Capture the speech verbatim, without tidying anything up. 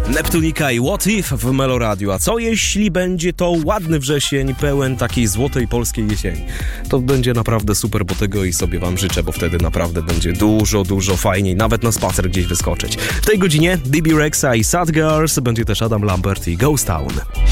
Neptunika i What If w Meloradiu. A co jeśli będzie to ładny wrzesień, pełen takiej złotej polskiej jesieni? To będzie naprawdę super, bo tego i sobie wam życzę, bo wtedy naprawdę będzie dużo, dużo fajniej, nawet na spacer gdzieś wyskoczyć. W tej godzinie B B Rexa i Sad Girls, będzie też Adam Lambert i Ghost Town.